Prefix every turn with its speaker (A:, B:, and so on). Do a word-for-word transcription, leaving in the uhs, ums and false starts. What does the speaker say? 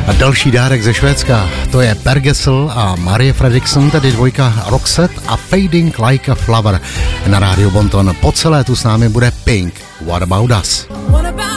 A: A další dárek ze Švédska, to je Per Gessle a Marie Fredriksson, tedy dvojka Roxette a Fading Like a Flower na rádiu Bonton. Po celé tu s námi bude Pink. What About Us?